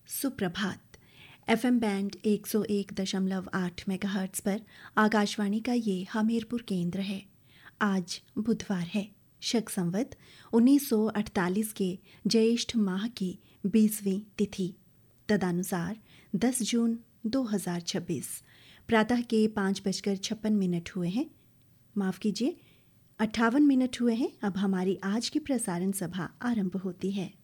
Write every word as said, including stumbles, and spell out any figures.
सुप्रभात। FM band एक सौ एक दशमलव आठ मेगाहर्ट्ज़ पर आकाशवाणी का ये हमीरपुर केंद्र है। आज बुधवार है, शक संवत उन्नीस सौ अड़तालीस के ज्येष्ठ माह की बीसवीं तिथि, तदनुसार दस जून दो हज़ार छब्बीस। प्रातः के पाँच बजकर छप्पन मिनट हुए हैं, माफ़ कीजिए अट्ठावन मिनट हुए हैं। अब हमारी आज की प्रसारण सभा आरंभ होती है।